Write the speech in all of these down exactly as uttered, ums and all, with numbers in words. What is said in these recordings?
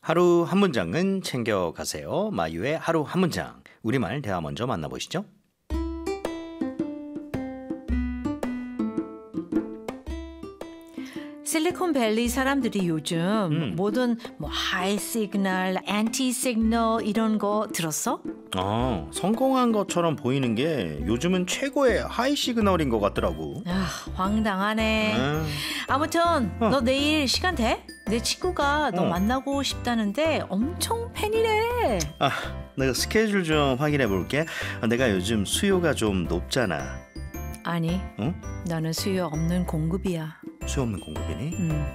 하루 한 문장은 챙겨가세요. 마유의 하루 한 문장. 우리말 대화 먼저 만나보시죠. 실리콘밸리 사람들이 요즘 음. 모든 뭐 하이 시그널, 앤티 시그널 이런 거 들었어? 아, 성공한 것처럼 보이는 게 요즘은 최고의 하이 시그널인 것 같더라고. 아, 황당하네. 아, 아무튼 어. 너 내일 시간 돼? 내 친구가 너 어. 만나고 싶다는데 엄청 팬이래. 아, 내가 스케줄 좀 확인해 볼게. 아, 내가 요즘 수요가 좀 높잖아. 아니, 응? 너는 수요 없는 공급이야. 수요 없는 공급이니? 음.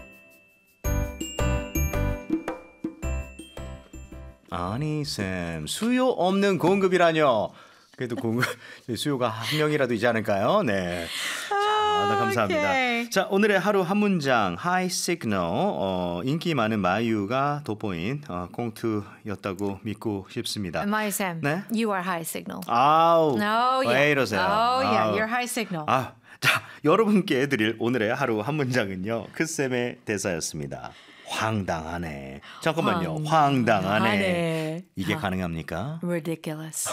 아니 쌤, 수요 없는 공급이라뇨. 그래도 공급 수요가 한 명이라도 있지 않을까요? 네. 자, 네, 감사합니다. 오케이. 자, 오늘의 하루 한 문장 하이 시그널. 어, 인기 많은 마유가 돋보인 어, 꽁트였다고 믿고 싶습니다. 마이 쌤, 네? you are high signal. 아우, Oh, yeah. 왜 이러세요? Oh, yeah, 아우. you're high signal. 아, 자, 여러분께 드릴 오늘의 하루 한 문장은요. 크쌤의 대사였습니다. 황당하네. 잠깐만요. 황당하네. 황당하네. 이게 가능합니까? Ridiculous.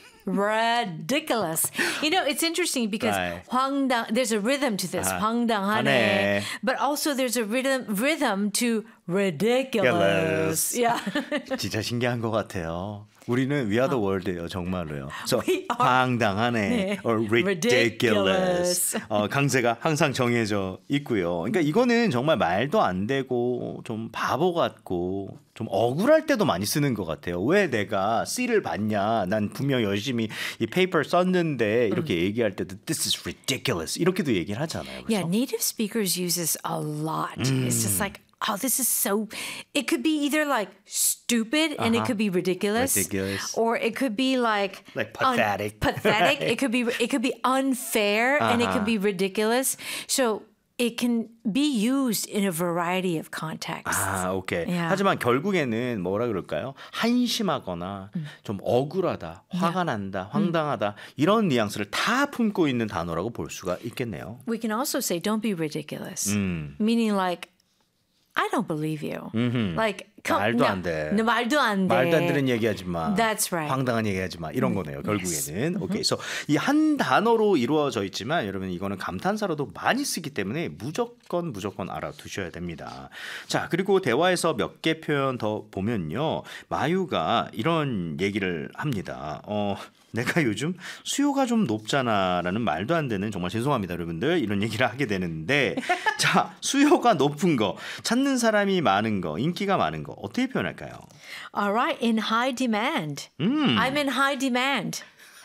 Ridiculous. You know, it's interesting because Right. 황당, there's a rhythm to this. 아, 황당하네. 하네. But also there's a rhythm rhythm to ridiculous. Ridiculous. Yeah. 진짜 신기한 것 같아요. 우리는 We are the world예요, 정말로요. So, We are- 황당하네, 네. or ridiculous. Ridiculous. 어, 강세가 항상 정해져 있고요. 그러니까 이거는 정말 말도 안 되고 좀 바보 같고 좀 억울할 때도 많이 쓰는 것 같아요. 왜 내가 C를 받냐? 난 분명 열심히 이 페이퍼를 썼는데 이렇게 얘기할 때도 This is ridiculous. 이렇게도 얘기를 하잖아요. Yeah, 그래서 native speakers use this a lot. It's just like, oh, this is so. It could be either like stupid and it Uh-huh. could be ridiculous, Ridiculous. or it could be like Like pathetic. pathetic. It could be. It could be unfair, and it could be ridiculous. So it can be used in a variety of contexts. 아, 오케이. Yeah. 하지만 결국에는 뭐라 그럴까요? 한심하거나 좀 억울하다, 화가 난다, 황당하다 이런 뉘앙스를 다 품고 있는 단어라고 볼 수가 있겠네요. We can also say, "Don't be ridiculous," 음. meaning like, "I don't believe you." Like, come, 말도 no, 안 돼. no, 말도 안 돼. 말도 안 되는 얘기하지 마. That's right. 황당한 얘기하지 마. 이런 거네요. 결국에는. 오케이. 그래서 이 한 단어로 이루어져 있지만 여러분 이거는 감탄사로도 많이 쓰기 때문에 무조건 무조건 알아두셔야 됩니다. 자, 그리고 대화에서 몇 개 표현 더 보면요. 마유가 이런 얘기를 합니다. 어, 내가 요즘 수요가 좀 높잖아라는 말도 안 되는 정말 죄송합니다, 여러분들. 이런 얘기를 하게 되는데 자, 수요가 높은 거, 찾는 사람이 많은 거, 인기가 많은 거 어떻게 표현할까요? All right, in high demand. I'm in high demand.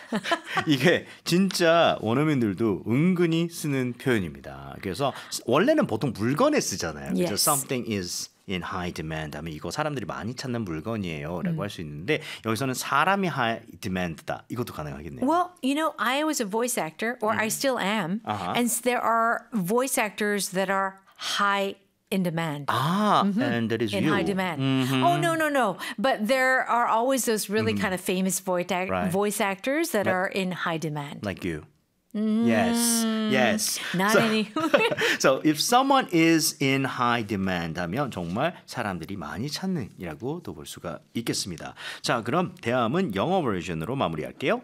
이게 진짜 원어민들도 은근히 쓰는 표현입니다. 그래서 원래는 보통 물건에 쓰잖아요. 그래서 Yes. something is in high demand 하면 이거 사람들이 많이 찾는 물건이에요 라고 할 수 있는데 여기서는 사람이 high demand다. 이것도 가능하겠네요. Well, you know, I was a voice actor, or I still am, Uh-huh. and there are voice actors that are high in demand. 아, and that is In you. high demand. Oh no no no! But there are always those really kind of famous voice act- Right. voice actors that are in high demand. Like you. Yes, yes. Not so, any. so if someone is in high demand 하면 정말 사람들이 많이 찾는이라고 또 볼 수가 있겠습니다. 자, 그럼 대화음은 영어 버전으로 마무리할게요.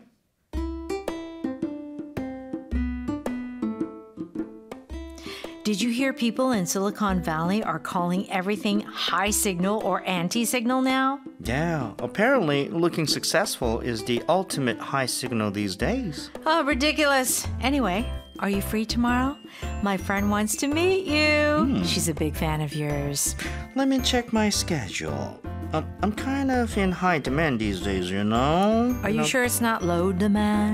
Did you hear people in Silicon Valley are calling everything high signal or anti-signal now? Yeah, apparently looking successful is the ultimate high signal these days. Oh, ridiculous. Anyway, are you free tomorrow? My friend wants to meet you. She's a big fan of yours. Let me check my schedule. Um, I'm kind of in high demand these days, you know. Are you know, sure it's not low demand?